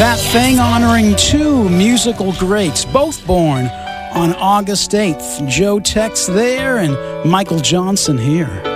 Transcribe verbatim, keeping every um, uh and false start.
That Thing honoring two musical greats, both born on August eighth. Joe Tex there and Michael Johnson here.